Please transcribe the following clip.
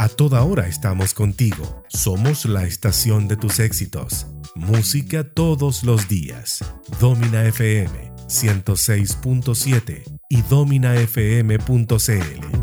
A toda hora estamos contigo. Somos la estación de tus éxitos. Música todos los días. Domina FM 106.7 y dominafm.cl.